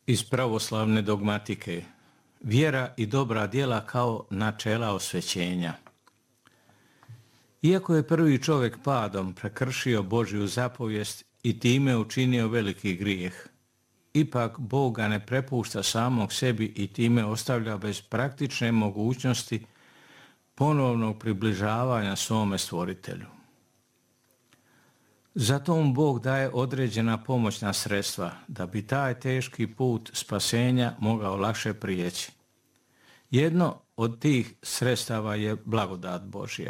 Iz pravoslavne dogmatike. Vjera i dobra djela kao načela osvećenja. Iako je prvi čovjek padom prekršio Božju zapovijest i time učinio veliki grijeh, ipak Bog ga ne prepušta samog sebi i time ostavlja bez praktične mogućnosti ponovnog približavanja svome stvoritelju. Zato mu Bog daje određena pomoćna sredstva da bi taj teški put spasenja mogao lakše prijeći. Jedno od tih sredstava je blagodat Božja.